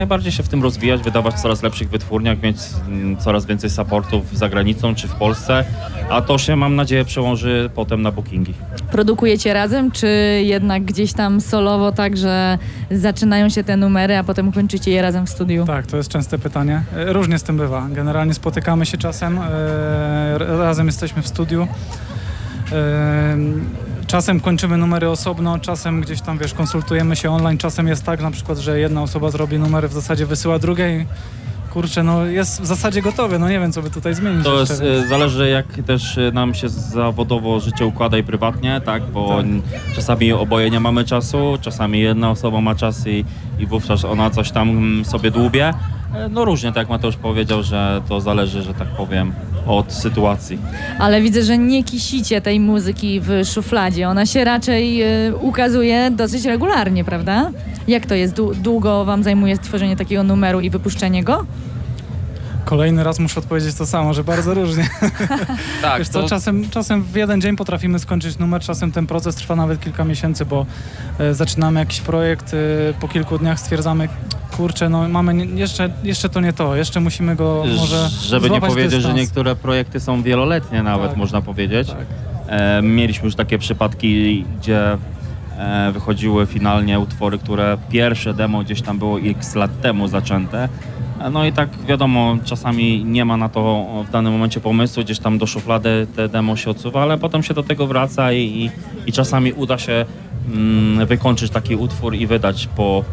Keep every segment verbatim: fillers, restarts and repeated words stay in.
Najbardziej się w tym rozwijać, wydawać w coraz lepszych wytwórniach, mieć mm, coraz więcej supportów za granicą czy w Polsce, a to się, mam nadzieję, przełoży potem na bookingi. Produkujecie razem, czy jednak gdzieś tam solowo, tak, że zaczynają się te numery, a potem kończycie je razem w studiu? Tak, to jest częste pytanie. E, Różnie z tym bywa. Generalnie spotykamy się czasem, e, razem jesteśmy w studiu. E, Czasem kończymy numery osobno, czasem gdzieś tam, wiesz, konsultujemy się online. Czasem jest tak na przykład, że jedna osoba zrobi numer, w zasadzie wysyła drugiej. Kurczę, no jest w zasadzie gotowy, no nie wiem, co by tutaj zmienić. To jeszcze, jest, więc- e, zależy, jak też e, nam się zawodowo życie układa i prywatnie, tak, bo Tak. n- czasami oboje nie mamy czasu, czasami jedna osoba ma czas i, i wówczas ona coś tam mm, sobie dłubie. E, No różnie, tak jak Mateusz powiedział, że to zależy, że tak powiem, od sytuacji. Ale widzę, że nie kisicie tej muzyki w szufladzie. Ona się raczej y, ukazuje dosyć regularnie, prawda? Jak to jest? Dłu- Długo wam zajmuje stworzenie takiego numeru i wypuszczenie go? Kolejny raz muszę odpowiedzieć to samo, że bardzo różnie. Tak, Wiesz co, czasem, czasem w jeden dzień potrafimy skończyć numer, czasem ten proces trwa nawet kilka miesięcy, bo e, zaczynamy jakiś projekt, e, po kilku dniach stwierdzamy, kurczę, no mamy nie, jeszcze, jeszcze to nie to, jeszcze musimy go może Żeby nie złapać powiedzieć, że dystans. niektóre projekty są wieloletnie nawet, Tak. można powiedzieć. Tak. E, mieliśmy już takie przypadki, gdzie e, wychodziły finalnie utwory, które pierwsze demo gdzieś tam było x lat temu zaczęte. E, No i tak wiadomo, czasami nie ma na to w danym momencie pomysłu, gdzieś tam do szuflady te demo się odsuwa, ale potem się do tego wraca i, i, i czasami uda się mm, wykończyć taki utwór i wydać po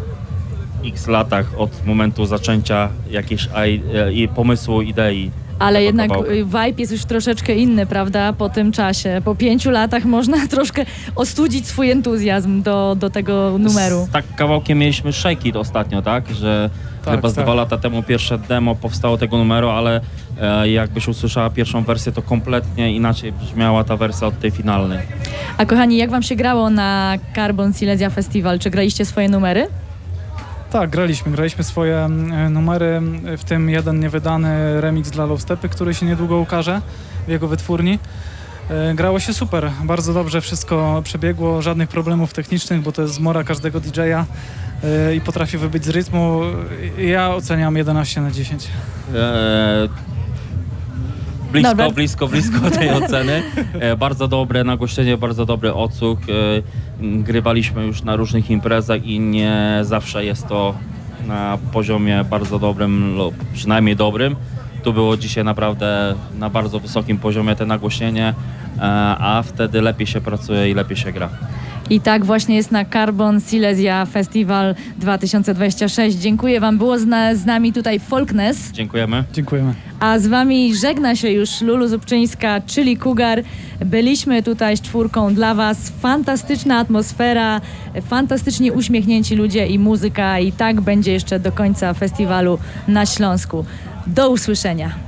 x latach od momentu zaczęcia jakiejś aj, e, i pomysłu, idei. Ale tego jednak kawałka. y, vibe jest już troszeczkę inny, prawda? Po tym czasie. Po pięciu latach można troszkę ostudzić swój entuzjazm do, do tego numeru. Z tak kawałkiem mieliśmy Shake It ostatnio, tak? Że Tak, chyba z tak. dwa lata temu pierwsze demo powstało tego numeru, ale e, jakbyś usłyszała pierwszą wersję, to kompletnie inaczej brzmiała ta wersja od tej finalnej. A kochani, jak wam się grało na Carbon Silesia Festival? Czy graliście swoje numery? Tak, graliśmy, graliśmy swoje e, numery, w tym jeden niewydany remix dla Love Stepy, który się niedługo ukaże w jego wytwórni. E, Grało się super, bardzo dobrze wszystko przebiegło, żadnych problemów technicznych, bo to jest zmora każdego D J a e, i potrafi wybyć z rytmu. Ja oceniam jedenaście na dziesięć. E, blisko, Norbert? blisko, blisko tej oceny. E, bardzo dobre nagłośnienie, bardzo dobry odsłuch. E, grywaliśmy już na różnych imprezach i nie zawsze jest to na poziomie bardzo dobrym lub przynajmniej dobrym. Tu było dzisiaj naprawdę na bardzo wysokim poziomie te nagłośnienie, e, a wtedy lepiej się pracuje i lepiej się gra. I tak właśnie jest na Carbon Silesia Festival dwa tysiące dwudziesty szósty. Dziękuję wam. Było z, na, z nami tutaj Folkness, Dziękujemy. Dziękujemy. a z wami żegna się już Lulu Zubczyńska, czyli Cougar. Byliśmy tutaj z czwórką dla was. Fantastyczna atmosfera, fantastycznie uśmiechnięci ludzie i muzyka. I tak będzie jeszcze do końca festiwalu na Śląsku. Do usłyszenia.